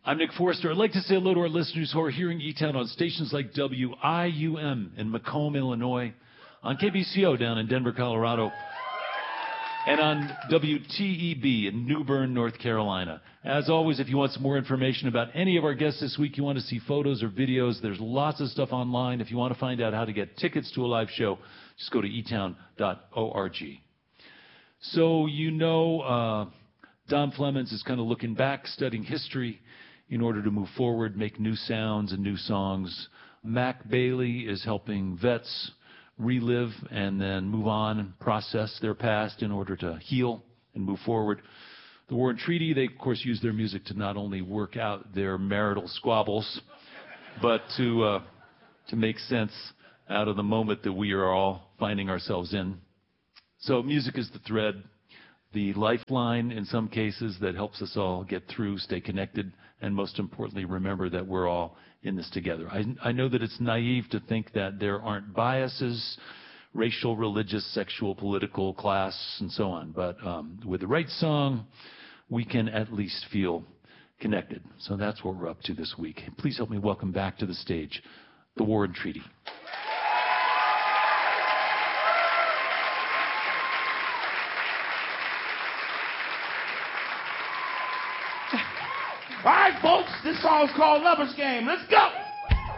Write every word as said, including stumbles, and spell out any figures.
I'm Nick Forrester. I'd like to say hello to our listeners who are hearing E-Town on stations like W I U M in Macomb, Illinois, on K B C O down in Denver, Colorado, and on W T E B in New Bern, North Carolina. As always, if you want some more information about any of our guests this week, you want to see photos or videos, there's lots of stuff online. If you want to find out how to get tickets to a live show, just go to e town dot org. So, you know, uh, Don Flemons is kind of looking back, studying history in order to move forward, make new sounds and new songs. Mac Bailey is helping vets relive and then move on and process their past in order to heal and move forward. The War and Treaty, they, of course, use their music to not only work out their marital squabbles, but to uh, to make sense out of the moment that we are all finding ourselves in. So music is the thread, the lifeline in some cases that helps us all get through, stay connected, and most importantly, remember that we're all in this together. I, I know that it's naive to think that there aren't biases, racial, religious, sexual, political, class, and so on. But um, with the right song, we can at least feel connected. So that's what we're up to this week. Please help me welcome back to the stage the War and Treaty. All right, folks, this song's called Lover's Game. Let's go!